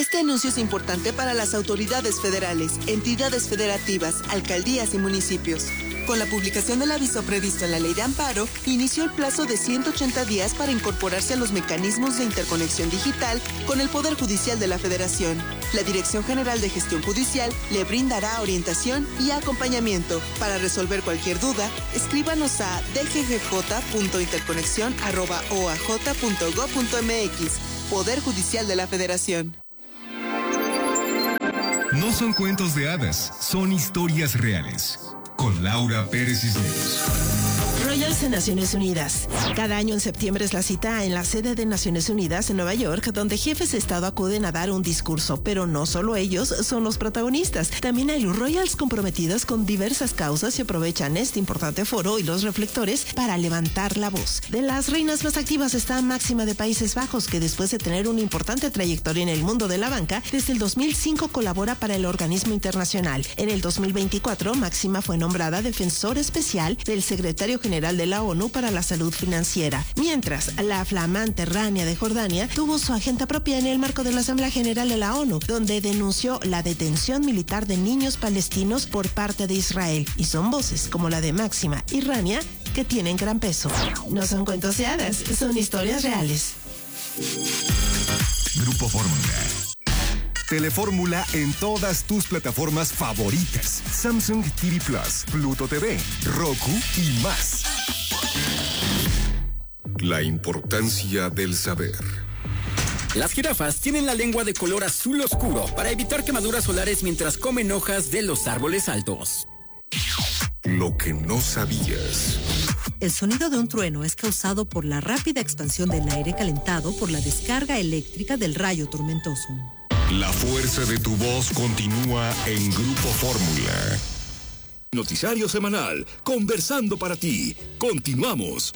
Este anuncio es importante para las autoridades federales, entidades federativas, alcaldías y municipios. Con la publicación del aviso previsto en la Ley de Amparo, inició el plazo de 180 días para incorporarse a los mecanismos de interconexión digital con el Poder Judicial de la Federación. La Dirección General de Gestión Judicial le brindará orientación y acompañamiento. Para resolver cualquier duda, escríbanos a dggj.interconexión@oaj.gov.mx. Poder Judicial de la Federación. No son cuentos de hadas, son historias reales. Con Laura Pérez Cisneros. Royals en Naciones Unidas. Cada año en septiembre es la cita en la sede de Naciones Unidas en Nueva York, donde jefes de Estado acuden a dar un discurso, pero no solo ellos son los protagonistas. También hay Royals comprometidas con diversas causas y aprovechan este importante foro y los reflectores para levantar la voz. De las reinas más activas está Máxima de Países Bajos, que después de tener una importante trayectoria en el mundo de la banca, desde el 2005 colabora para el organismo internacional. En el 2024, Máxima fue nombrada defensor especial del secretario general de la ONU para la salud financiera, mientras la flamante Rania de Jordania tuvo su agenda propia en el marco de la Asamblea General de la ONU, donde denunció la detención militar de niños palestinos por parte de Israel, y son voces como la de Máxima y Rania que tienen gran peso. No son cuentos de hadas, son historias reales. Grupo Fórmula. Telefórmula en todas tus plataformas favoritas. Samsung TV Plus, Pluto TV, Roku y más. La importancia del saber. Las jirafas tienen la lengua de color azul oscuro para evitar quemaduras solares mientras comen hojas de los árboles altos. Lo que no sabías. El sonido de un trueno es causado por la rápida expansión del aire calentado por la descarga eléctrica del rayo tormentoso. La fuerza de tu voz continúa en Grupo Fórmula. Noticiario semanal, conversando para ti. Continuamos.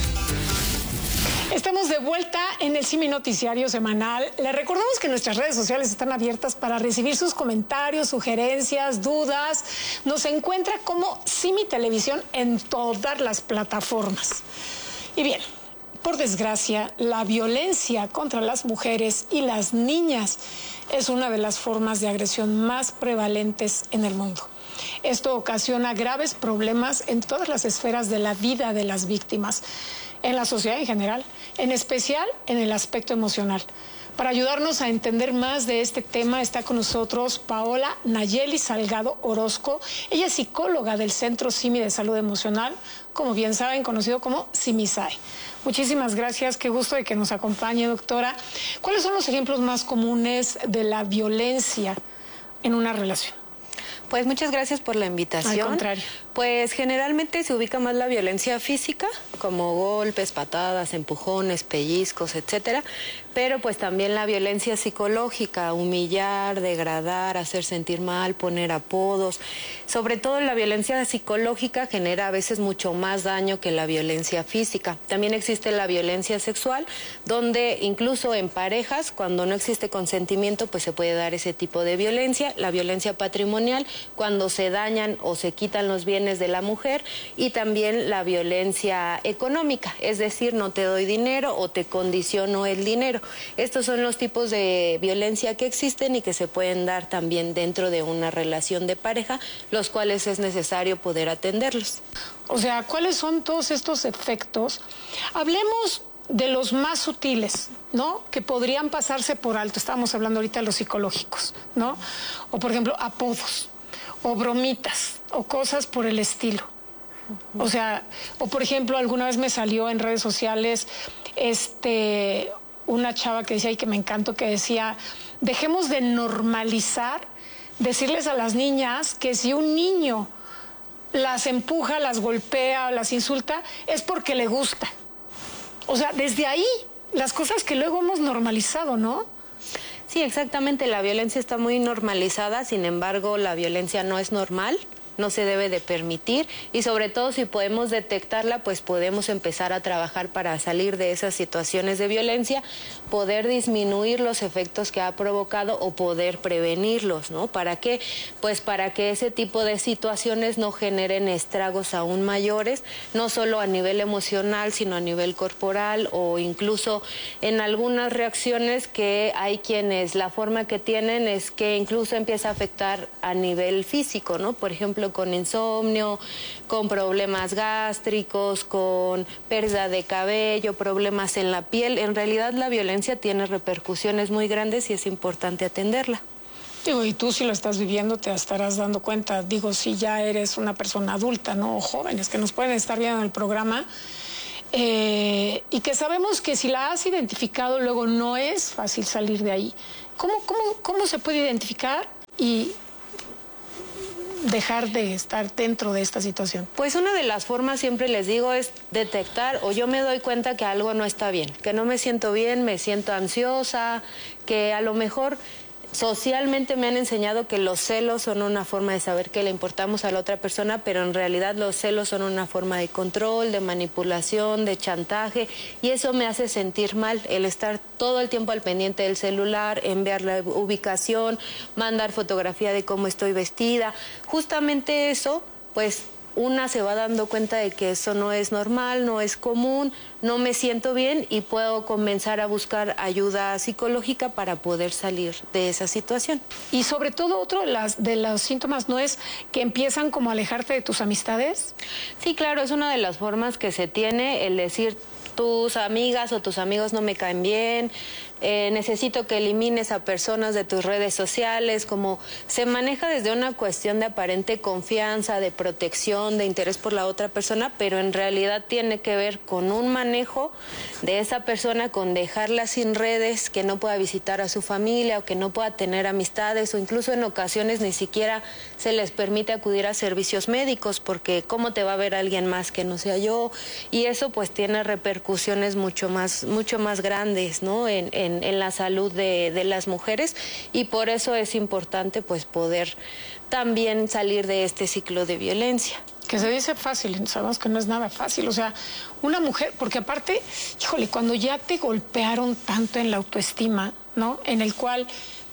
Estamos de vuelta en el Simi Noticiario Semanal. Les recordamos que nuestras redes sociales están abiertas para recibir sus comentarios, sugerencias, dudas. Nos encuentra como Simi Televisión en todas las plataformas. Y bien, por desgracia, la violencia contra las mujeres y las niñas es una de las formas de agresión más prevalentes en el mundo. Esto ocasiona graves problemas en todas las esferas de la vida de las víctimas, en la sociedad en general, en especial en el aspecto emocional. Para ayudarnos a entender más de este tema está con nosotros Paola Nayeli Salgado Orozco. Ella es psicóloga del Centro Simi de Salud Emocional, como bien saben, conocido como Simisae. Muchísimas gracias, qué gusto de que nos acompañe, doctora. ¿Cuáles son los ejemplos más comunes de la violencia en una relación? Pues muchas gracias por la invitación. Al contrario. Pues generalmente se ubica más la violencia física, como golpes, patadas, empujones, pellizcos, etcétera. Pero pues también la violencia psicológica, humillar, degradar, hacer sentir mal, poner apodos. Sobre todo la violencia psicológica genera a veces mucho más daño que la violencia física. También existe la violencia sexual, donde incluso en parejas, cuando no existe consentimiento, pues se puede dar ese tipo de violencia. La violencia patrimonial, cuando se dañan o se quitan los bienes de la mujer, y también la violencia económica, es decir, no te doy dinero o te condiciono el dinero. Estos son los tipos de violencia que existen y que se pueden dar también dentro de una relación de pareja, los cuales es necesario poder atenderlos. O sea, ¿cuáles son todos estos efectos? Hablemos de los más sutiles, ¿no? Que podrían pasarse por alto. Estábamos hablando ahorita de los psicológicos, ¿no? O, por ejemplo, apodos, o bromitas, o cosas por el estilo. O sea, o por ejemplo, alguna vez me salió en redes sociales una chava que decía, y que me encantó, que decía, dejemos de normalizar, decirles a las niñas que si un niño las empuja, las golpea, las insulta, es porque le gusta. O sea, desde ahí, las cosas que luego hemos normalizado, ¿no? Sí, exactamente, la violencia está muy normalizada, sin embargo, la violencia no es normal. no se debe de permitir, y sobre todo si podemos detectarla, pues podemos empezar a trabajar para salir de esas situaciones de violencia, poder disminuir los efectos que ha provocado o poder prevenirlos, ¿no? ¿Para qué? Pues para que ese tipo de situaciones no generen estragos aún mayores, no solo a nivel emocional, sino a nivel corporal, o incluso en algunas reacciones que hay quienes la forma que tienen es que incluso empieza a afectar a nivel físico, ¿no? Por ejemplo, con insomnio, con problemas gástricos, con pérdida de cabello, problemas en la piel. En realidad la violencia tiene repercusiones muy grandes y es importante atenderla. Digo, y tú si lo estás viviendo te estarás dando cuenta, digo, si ya eres una persona adulta, ¿no? O jóvenes que nos pueden estar viendo en el programa, y que sabemos que si la has identificado luego no es fácil salir de ahí. ¿Cómo se puede identificar y dejar de estar dentro de esta situación? Pues una de las formas, siempre les digo, es detectar, o yo me doy cuenta que algo no está bien, que no me siento bien, me siento ansiosa, que a lo mejor socialmente me han enseñado que los celos son una forma de saber que le importamos a la otra persona, pero en realidad los celos son una forma de control, de manipulación, de chantaje, y eso me hace sentir mal, el estar todo el tiempo al pendiente del celular, enviar la ubicación, mandar fotografía de cómo estoy vestida. Justamente eso, pues una se va dando cuenta de que eso no es normal, no es común, no me siento bien, y puedo comenzar a buscar ayuda psicológica para poder salir de esa situación. Y sobre todo otro de los síntomas, ¿no es que empiezan como a alejarte de tus amistades? Sí, claro, es una de las formas que se tiene, el decir tus amigas o tus amigos no me caen bien, necesito que elimines a personas de tus redes sociales, como se maneja desde una cuestión de aparente confianza, de protección, de interés por la otra persona, pero en realidad tiene que ver con un manejo de esa persona, con dejarla sin redes, que no pueda visitar a su familia o que no pueda tener amistades, o incluso en ocasiones ni siquiera se les permite acudir a servicios médicos, porque ¿cómo te va a ver alguien más que no sea yo? Y eso pues tiene repercusiones mucho más grandes, ¿no? En la salud de las mujeres, y por eso es importante pues poder también salir de este ciclo de violencia. Que se dice fácil, sabemos que no es nada fácil, o sea, una mujer, porque aparte, híjole, cuando ya te golpearon tanto en la autoestima, ¿no? En el cual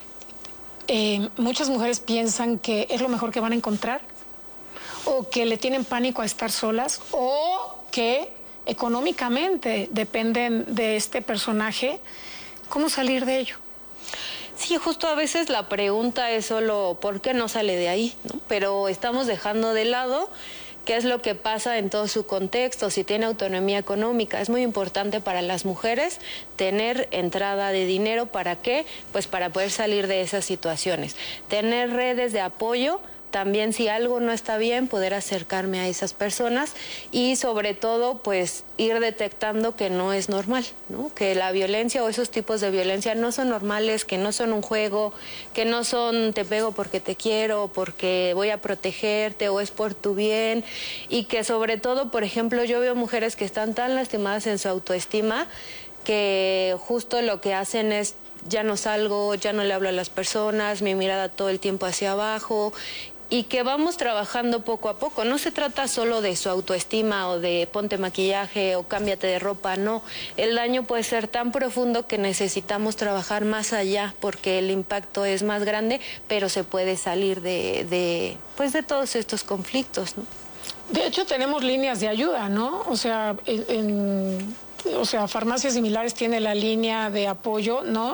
muchas mujeres piensan que es lo mejor que van a encontrar, o que le tienen pánico a estar solas, o que económicamente dependen de este personaje. ¿Cómo salir de ello? Sí, justo a veces la pregunta es solo ¿por qué no sale de ahí? ¿No? Pero estamos dejando de lado qué es lo que pasa en todo su contexto, si tiene autonomía económica. Es muy importante para las mujeres tener entrada de dinero. ¿Para qué? Pues para poder salir de esas situaciones. Tener redes de apoyo. También, si algo no está bien, poder acercarme a esas personas, y sobre todo pues ir detectando que no es normal, ¿no? Que la violencia o esos tipos de violencia no son normales, que no son un juego, que no son te pego porque te quiero, porque voy a protegerte o es por tu bien, y que sobre todo, por ejemplo, yo veo mujeres que están tan lastimadas en su autoestima que justo lo que hacen es ya no salgo, ya no le hablo a las personas, mi mirada todo el tiempo hacia abajo, y que vamos trabajando poco a poco. No se trata solo de su autoestima o de ponte maquillaje o cámbiate de ropa, no. El daño puede ser tan profundo que necesitamos trabajar más allá, porque el impacto es más grande, pero se puede salir de todos estos conflictos, ¿no? De hecho, tenemos líneas de ayuda, ¿no? O sea, farmacias similares tiene la línea de apoyo, ¿no?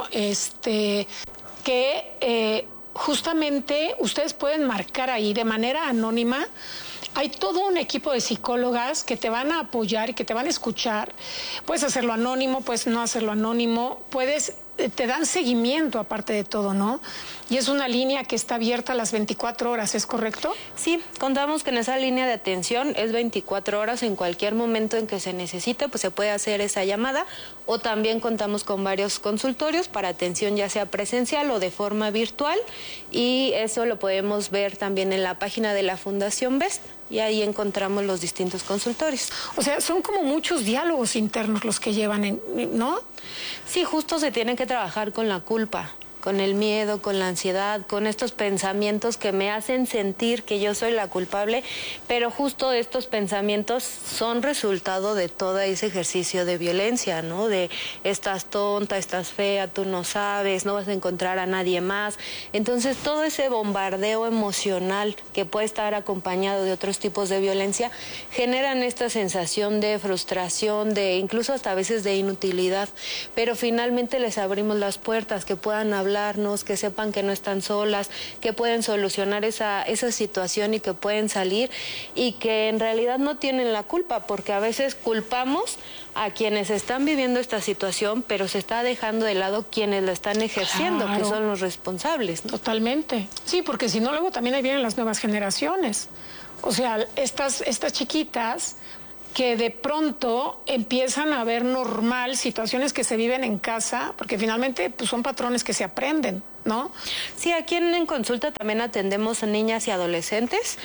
Justamente ustedes pueden marcar ahí de manera anónima. Hay todo un equipo de psicólogas que te van a apoyar y que te van a escuchar. Puedes hacerlo anónimo, puedes no hacerlo anónimo, te dan seguimiento aparte de todo, ¿no? Y es una línea que está abierta a las 24 horas, ¿es correcto? Sí, contamos que en esa línea de atención es 24 horas, en cualquier momento en que se necesite, pues se puede hacer esa llamada, o también contamos con varios consultorios para atención ya sea presencial o de forma virtual, y eso lo podemos ver también en la página de la Fundación BEST, y ahí encontramos los distintos consultorios. O sea, son como muchos diálogos internos los que llevan, ¿no? Sí, justo se tiene que trabajar con la culpa, con el miedo, con la ansiedad, con estos pensamientos que me hacen sentir que yo soy la culpable, pero justo estos pensamientos son resultado de todo ese ejercicio de violencia, ¿no? De estás tonta, estás fea, tú no sabes, no vas a encontrar a nadie más. Entonces todo ese bombardeo emocional que puede estar acompañado de otros tipos de violencia generan esta sensación de frustración, de incluso hasta a veces de inutilidad, pero finalmente les abrimos las puertas, que puedan hablarnos, que sepan que no están solas, que pueden solucionar esa situación y que pueden salir y que en realidad no tienen la culpa, porque a veces culpamos a quienes están viviendo esta situación, pero se está dejando de lado quienes la están ejerciendo, claro, que son los responsables, ¿no? Totalmente. Sí, porque si no, luego también ahí vienen las nuevas generaciones. O sea, estas chiquitas que de pronto empiezan a ver normal situaciones que se viven en casa, porque finalmente pues, son patrones que se aprenden, ¿no? Sí, aquí en consulta también atendemos a niñas y adolescentes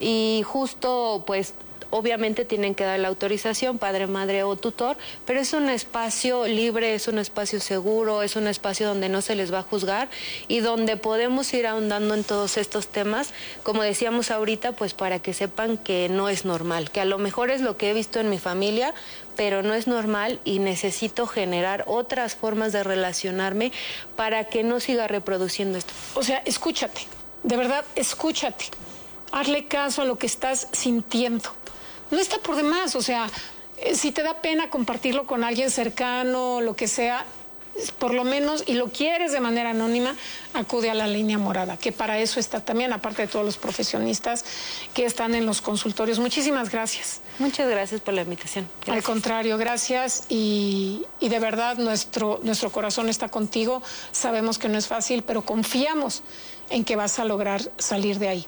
y justo pues obviamente tienen que dar la autorización, padre, madre o tutor, pero es un espacio libre, es un espacio seguro, es un espacio donde no se les va a juzgar y donde podemos ir ahondando en todos estos temas, como decíamos ahorita, pues para que sepan que no es normal, que a lo mejor es lo que he visto en mi familia, pero no es normal y necesito generar otras formas de relacionarme para que no siga reproduciendo esto. O sea, escúchate, de verdad, escúchate, hazle caso a lo que estás sintiendo. No está por demás, o sea, si te da pena compartirlo con alguien cercano, lo que sea, por lo menos, y lo quieres de manera anónima, acude a la línea morada, que para eso está también, aparte de todos los profesionistas que están en los consultorios. Muchísimas gracias. Muchas gracias por la invitación. Gracias. Al contrario, gracias, y de verdad nuestro corazón está contigo. Sabemos que no es fácil, pero confiamos en que vas a lograr salir de ahí.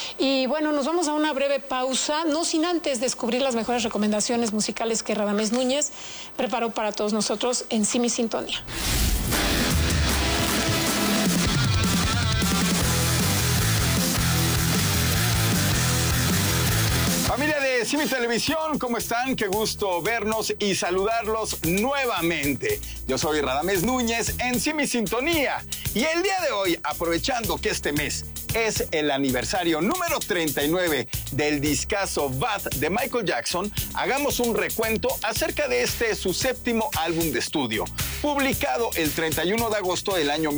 Y bueno, nos vamos a una breve pausa, no sin antes descubrir las mejores recomendaciones musicales que Radamés Núñez preparó para todos nosotros en Simi Sintonía. Familia de Simi Televisión, ¿cómo están? Qué gusto vernos y saludarlos nuevamente. Yo soy Radamés Núñez en Simi Sintonía y el día de hoy, aprovechando que este mes es el aniversario número 39 del discazo Bad de Michael Jackson, hagamos un recuento acerca de su séptimo álbum de estudio, publicado el 31 de agosto del año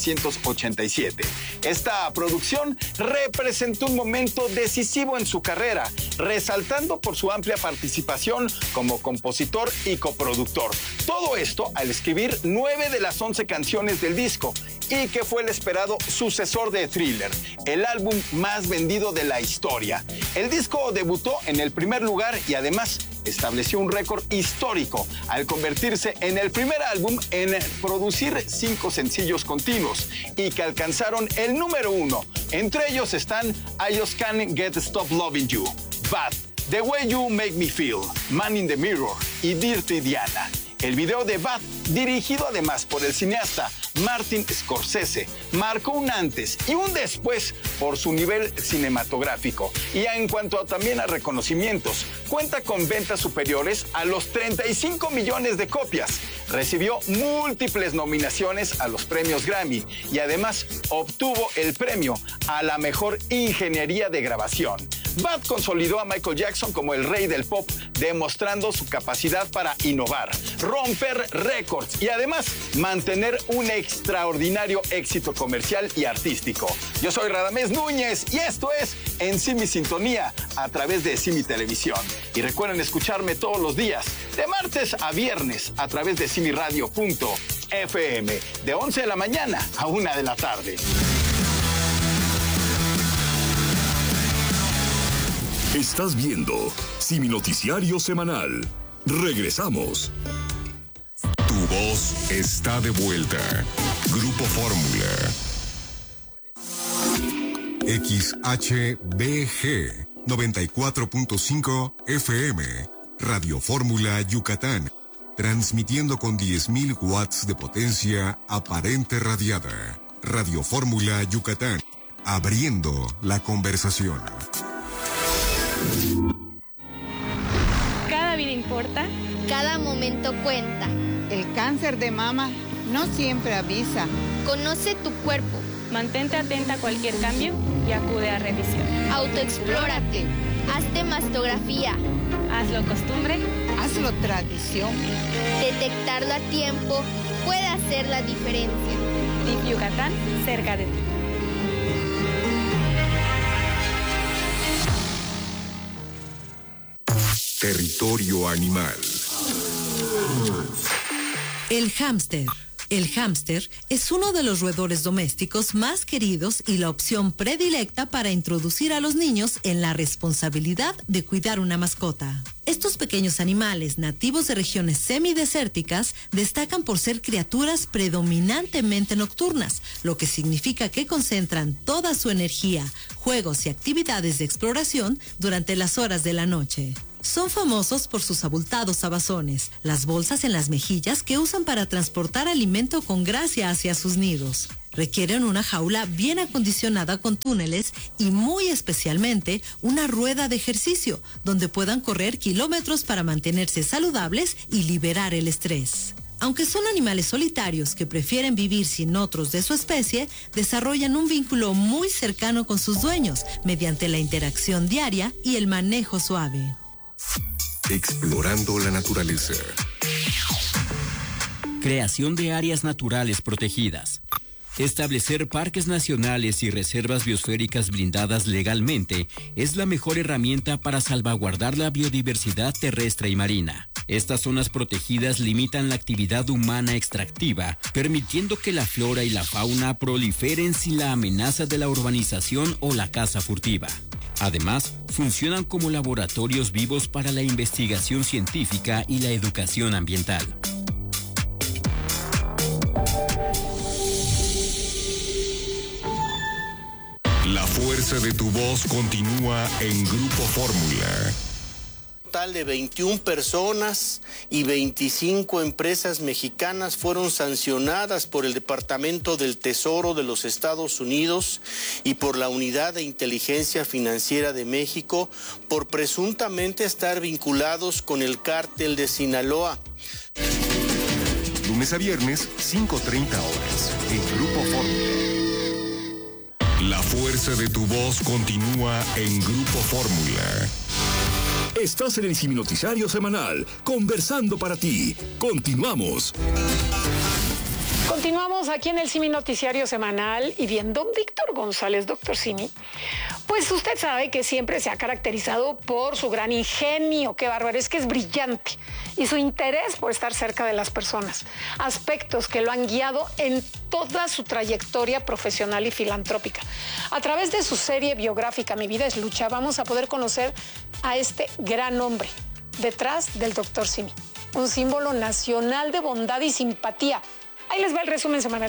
1987. Esta producción representó un momento decisivo en su carrera, resaltando por su amplia participación como compositor y coproductor. Todo esto al escribir 9 de las 11 canciones del disco, y que fue el esperado sucesor de Thriller, el álbum más vendido de la historia. El disco debutó en el primer lugar y además estableció un récord histórico al convertirse en el primer álbum en producir 5 sencillos continuos y que alcanzaron el número 1. Entre ellos están I Just Can't Get Stop Loving You, Bad, The Way You Make Me Feel, Man in the Mirror y Dirty Diana. El video de Bad, dirigido además por el cineasta Martin Scorsese, marcó un antes y un después por su nivel cinematográfico. Y en cuanto también a reconocimientos, cuenta con ventas superiores a los 35 millones de copias. Recibió múltiples nominaciones a los premios Grammy y además obtuvo el premio a la mejor ingeniería de grabación. Bad consolidó a Michael Jackson como el rey del pop, demostrando su capacidad para innovar, romper récords y además mantener un extraordinario éxito comercial y artístico. Yo soy Radamés Núñez y esto es En Simi Sintonía a través de Simi Televisión. Y recuerden escucharme todos los días, de martes a viernes, a través de simiradio.fm, de 11 de la mañana a 1 de la tarde. Estás viendo Simi Noticiario Semanal. Regresamos. Tu voz está de vuelta. Grupo Fórmula. XHBG 94.5 FM. Radio Fórmula Yucatán. Transmitiendo con 10.000 watts de potencia aparente radiada. Radio Fórmula Yucatán. Abriendo la conversación. Cada vida importa. Cada momento cuenta. El cáncer de mama No siempre avisa. Conoce tu cuerpo. Mantente atenta a cualquier cambio y acude a revisión. Autoexplórate. Hazte mastografía. Hazlo costumbre. Hazlo tradición. Detectarlo a tiempo puede hacer la diferencia. DIF Yucatán, cerca de ti. Territorio animal. El hámster. El hámster es uno de los roedores domésticos más queridos y la opción predilecta para introducir a los niños en la responsabilidad de cuidar una mascota. Estos pequeños animales nativos de regiones semidesérticas destacan por ser criaturas predominantemente nocturnas, lo que significa que concentran toda su energía, juegos y actividades de exploración durante las horas de la noche. Son famosos por sus abultados abazones, las bolsas en las mejillas que usan para transportar alimento con gracia hacia sus nidos. Requieren una jaula bien acondicionada con túneles y muy especialmente una rueda de ejercicio donde puedan correr kilómetros para mantenerse saludables y liberar el estrés. Aunque son animales solitarios que prefieren vivir sin otros de su especie, desarrollan un vínculo muy cercano con sus dueños mediante la interacción diaria y el manejo suave. Explorando la naturaleza. Creación de áreas naturales protegidas. Establecer parques nacionales y reservas biosféricas blindadas legalmente es la mejor herramienta para salvaguardar la biodiversidad terrestre y marina. Estas zonas protegidas limitan la actividad humana extractiva, permitiendo que la flora y la fauna proliferen sin la amenaza de la urbanización o la caza furtiva. Además, funcionan como laboratorios vivos para la investigación científica y la educación ambiental. La fuerza de tu voz continúa en Grupo Fórmula. Total de 21 personas y 25 empresas mexicanas fueron sancionadas por el Departamento del Tesoro de los Estados Unidos y por la Unidad de Inteligencia Financiera de México por presuntamente estar vinculados con el cártel de Sinaloa. Lunes a viernes, 5:30 horas, en Grupo Fórmula. La fuerza de tu voz continúa en Grupo Fórmula. Estás en el Siminoticiario Semanal, conversando para ti. Continuamos. Continuamos aquí en el Simi Noticiario Semanal y bien, don Víctor González, doctor Simi, pues usted sabe que siempre se ha caracterizado por su gran ingenio, qué bárbaro, es que es brillante, y su interés por estar cerca de las personas, aspectos que lo han guiado en toda su trayectoria profesional y filantrópica. A través de su serie biográfica Mi vida es lucha, vamos a poder conocer a este gran hombre detrás del doctor Simi, un símbolo nacional de bondad y simpatía. Ahí les va el resumen semanal.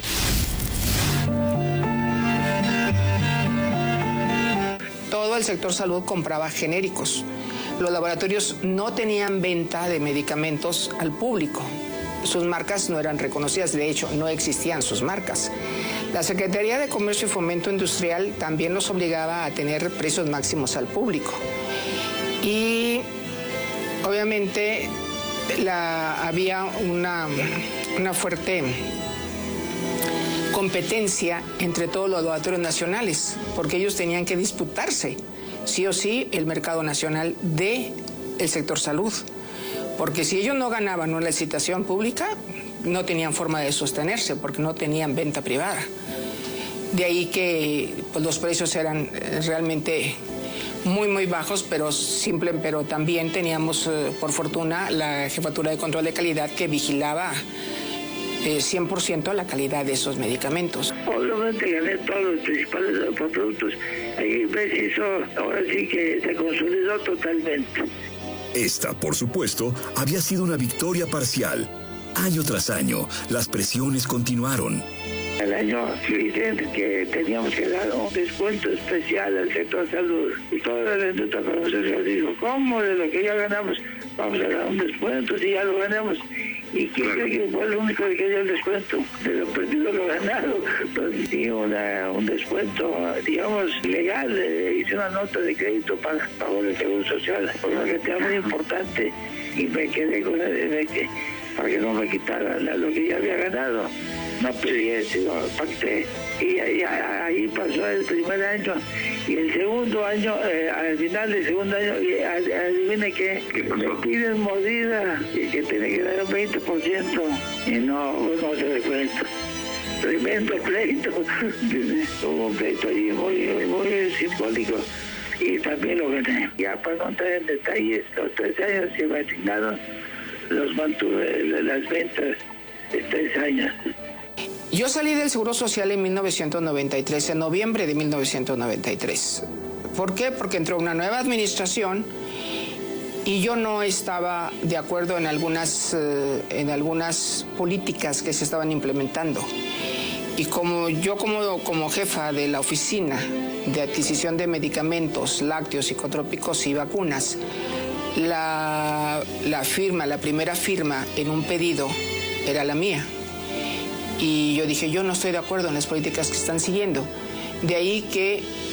Todo el sector salud compraba genéricos. Los laboratorios no tenían venta de medicamentos al público. Sus marcas no eran reconocidas, de hecho, no existían sus marcas. La Secretaría de Comercio y Fomento Industrial también los obligaba a tener precios máximos al público. Y obviamente había una fuerte competencia entre todos los laboratorios nacionales, porque ellos tenían que disputarse, sí o sí, el mercado nacional del sector salud. Porque si ellos no ganaban una licitación pública, no tenían forma de sostenerse, porque no tenían venta privada. De ahí que pues, los precios eran realmente muy bajos, pero también teníamos, por fortuna, la Jefatura de Control de Calidad que vigilaba 100% la calidad de esos medicamentos. Obviamente gané todos los principales productos. Ahí se hizo, ahora sí que se consolidó totalmente. Esta, por supuesto, había sido una victoria parcial. Año tras año, las presiones continuaron. El año siguiente que teníamos que dar un descuento especial al sector salud. Y toda la industria farmacéutica dijo, ¿cómo de lo que ya ganamos vamos a dar un descuento si ya lo ganamos? ¿Y quién cree que fue el único que dio el descuento? De lo perdido lo ganado. Entonces di un descuento, digamos, legal. Hice una nota de crédito para pago del Seguro Social, por una cantidad muy importante. Y me quedé con la de que para que no me quitaran lo que ya había ganado. No peleé, sino pacté. Y ahí pasó el primer año. Y el segundo año, al final del segundo año, adivine qué me piden mordida y que tiene que dar un 20%. Y no se da cuenta. Tremendo pleito. Hubo un pleito ahí muy simbólico. Y también lo gané. Ya para no entrar en detalles, los 3 años que me asignaron, los mantuve las ventas de 3 años. Yo salí del Seguro Social en 1993, en noviembre de 1993. ¿Por qué? Porque entró una nueva administración y yo no estaba de acuerdo en algunas políticas que se estaban implementando. Y como jefa de la oficina de adquisición de medicamentos, lácteos, psicotrópicos y vacunas, la primera firma en un pedido era la mía. Y yo dije, yo no estoy de acuerdo en las políticas que están siguiendo. De ahí que